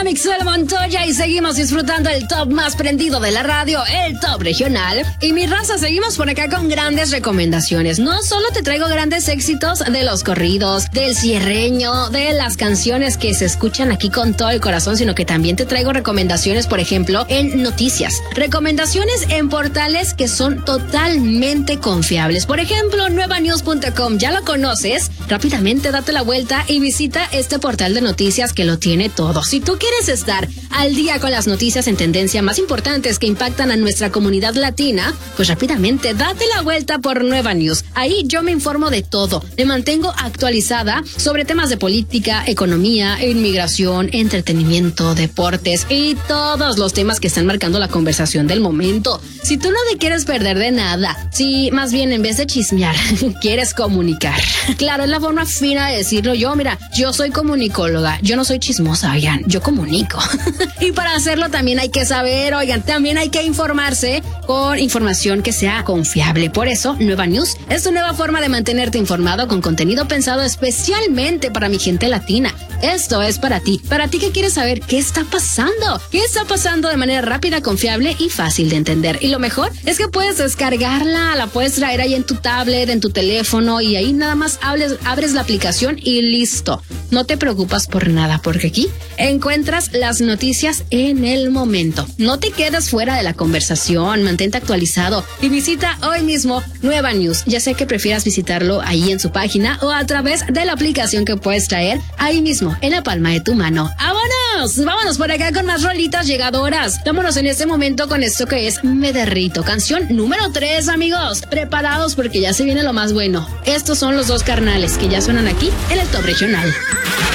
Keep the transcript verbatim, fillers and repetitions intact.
con Ixel Montoya y seguimos disfrutando el top más prendido de la radio, el top regional. Y mi raza, seguimos por acá con grandes recomendaciones. No solo te traigo grandes éxitos de los corridos, del cierreño, de las canciones que se escuchan aquí con todo el corazón, sino que también te traigo recomendaciones, por ejemplo, en noticias. Recomendaciones en portales que son totalmente confiables. Por ejemplo, nueva news punto com. ¿Ya lo conoces? Rápidamente date la vuelta y visita este portal de noticias que lo tiene todo. Si tú quieres estar al día con las noticias en tendencia más importantes que impactan a nuestra comunidad latina, pues rápidamente date la vuelta por Nueva News. Ahí yo me informo de todo. Me mantengo actualizada sobre temas de política, economía, inmigración, entretenimiento, deportes y todos los temas que están marcando la conversación del momento. Si tú no te quieres perder de nada, si más bien en vez de chismear, quieres comunicar. Claro, es la forma fina de decirlo yo. Mira, yo soy comunicóloga, yo no soy chismosa, oigan, yo comunico. Y para hacerlo también hay que saber, oigan, también hay que informarse con información que sea confiable. Por eso, Nueva News es tu nueva forma de mantenerte informado con contenido pensado especialmente para mi gente latina. Esto es para ti, para ti que quieres saber qué está pasando, qué está pasando de manera rápida, confiable y fácil de entender. Y lo mejor es que puedes descargarla, la puedes traer ahí en tu tablet, en tu teléfono y ahí nada más hables, abres la aplicación y listo. No te preocupas por nada porque aquí encuentras las noticias en el momento. No te quedes fuera de la conversación, mantente actualizado y visita hoy mismo Nueva News. Ya sé que prefieras visitarlo ahí en su página o a través de la aplicación que puedes traer ahí mismo en la palma de tu mano. ¡Vámonos! Vámonos por acá con más rolitas llegadoras. Vámonos en este momento con esto que es Me Derrito, canción número tres, amigos. Preparados porque ya se viene lo más bueno. Estos son los dos carnales que ya suenan aquí en el top regional.